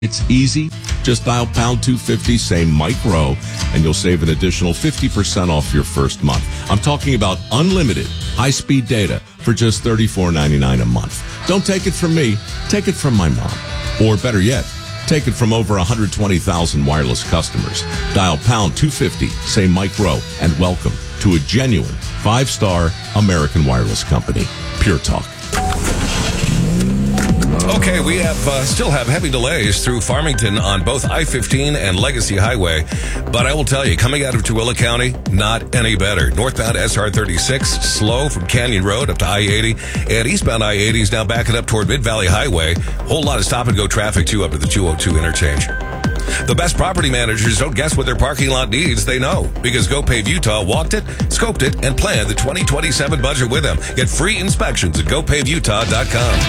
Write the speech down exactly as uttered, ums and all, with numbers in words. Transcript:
It's easy. Just dial pound two fifty, say Mike Rowe, and you'll save an additional fifty percent off your first month. I'm talking about unlimited high-speed data for just thirty-four ninety-nine a month. Don't take it from me. Take it from my mom. Or better yet, take it from over one hundred twenty thousand wireless customers. Dial pound two fifty, say Mike Rowe, and welcome to a genuine five-star American wireless company. Pure Talk. Okay, we have uh, still have heavy delays through Farmington on both I fifteen and Legacy Highway, but I will tell you, coming out of Tooele County, not any better. Northbound S R thirty-six, slow from Canyon Road up to I eighty, and eastbound I eighty is now backing up toward Mid-Valley Highway. Whole lot of stop-and-go traffic, too, up to the two oh two interchange. The best property managers don't guess what their parking lot needs. They know, because GoPave Utah walked it, scoped it, and planned the twenty twenty-seven budget with them. Get free inspections at go pave utah dot com.